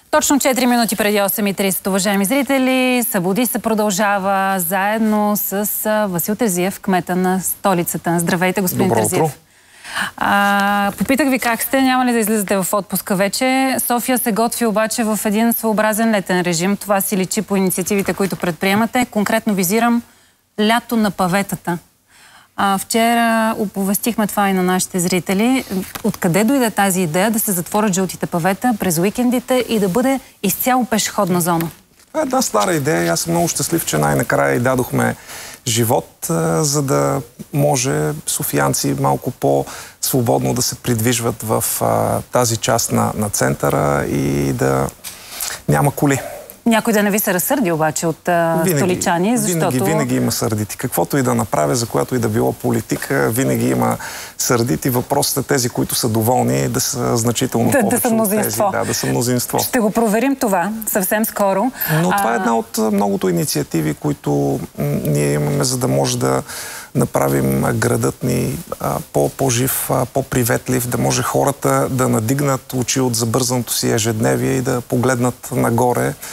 Точно 4 минути преди 8:30, уважаеми зрители, Събуди се продължава заедно с Васил Терзиев, кмета на столицата. Здравейте, господин Терзиев. Добро утро. Попитах ви как сте, няма ли да излизате в отпуска вече. София се готви обаче в един своеобразен летен режим. Това си личи по инициативите, които предприемате. Конкретно визирам лято на паветата. Вчера оповестихме това и на нашите зрители. Откъде дойде тази идея да се затворят жълтите павета през уикендите и да бъде изцяло пешеходна зона? Това е една стара идея и аз съм много щастлив, че най-накрая и дадохме живот, за да може софиянци малко по-свободно да се придвижват в тази част на центъра и да няма коли. Някой да не ви се разсърди обаче от столичани, защото... Винаги има сърдити. Каквото и да направя, за която и да било политика, винаги има сърдити. Въпросът е тези, които са доволни, да са значително повече да са мнозинство. от тези. Да са мнозинство. Ще го проверим това съвсем скоро. Но това е една от многото инициативи, които ние имаме, за да може да направим градът ни по-жив, по-приветлив, да може хората да надигнат очи от забързаното си ежедневие и да погледнат нагоре